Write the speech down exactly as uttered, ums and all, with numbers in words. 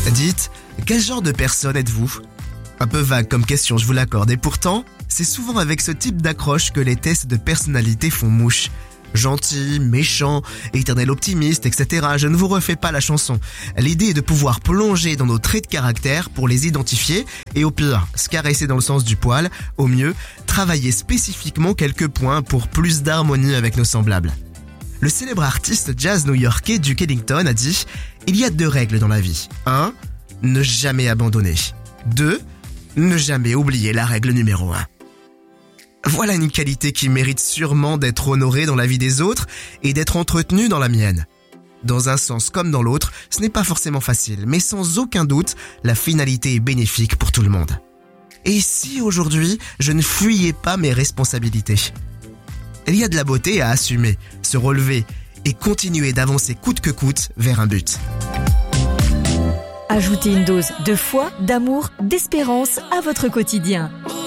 Dites, quel genre de personne êtes-vous ? Un peu vague comme question, je vous l'accorde. Et pourtant, c'est souvent avec ce type d'accroche que les tests de personnalité font mouche. Gentil, méchant, éternel optimiste, et cetera. Je ne vous refais pas la chanson. L'idée est de pouvoir plonger dans nos traits de caractère pour les identifier et au pire, se caresser dans le sens du poil. Au mieux, travailler spécifiquement quelques points pour plus d'harmonie avec nos semblables. Le célèbre artiste jazz new-yorkais Duke Ellington a dit « Il y a deux règles dans la vie. un. Ne jamais abandonner. deux. Ne jamais oublier la règle numéro un. » Voilà une qualité qui mérite sûrement d'être honorée dans la vie des autres et d'être entretenue dans la mienne. Dans un sens comme dans l'autre, ce n'est pas forcément facile, mais sans aucun doute, la finalité est bénéfique pour tout le monde. Et si aujourd'hui, je ne fuyais pas mes responsabilités ? Il y a de la beauté à assumer, se relever et continuer d'avancer coûte que coûte vers un but. Ajoutez une dose de foi, d'amour, d'espérance à votre quotidien.